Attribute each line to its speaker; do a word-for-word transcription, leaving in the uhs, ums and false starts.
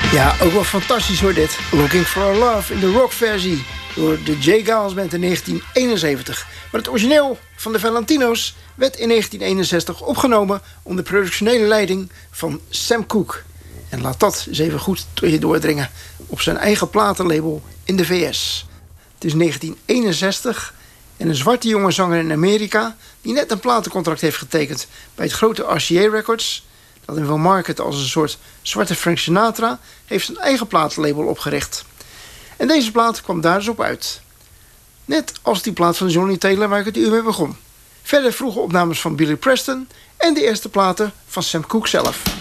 Speaker 1: Ja, ook wel fantastisch hoor dit. Looking for a Love in de rockversie door de J. Geils Band in negentien eenenzeventig. Maar het origineel van de Valentino's werd in negentien eenenzestig opgenomen onder productionele leiding van Sam Cooke. En laat dat eens even goed tot je doordringen op zijn eigen platenlabel in de V S. Het is negentien eenenzestig en een zwarte jonge zanger in Amerika die net een platencontract heeft getekend bij het grote R C A Records, dat hem wil marketen als een soort zwarte Frank Sinatra, heeft zijn eigen platenlabel opgericht. En deze plaat kwam daar dus op uit. Net als die plaat van Johnny Taylor waar ik het uur mee begon. Verder vroege opnames van Billy Preston en de eerste platen van Sam Cooke zelf.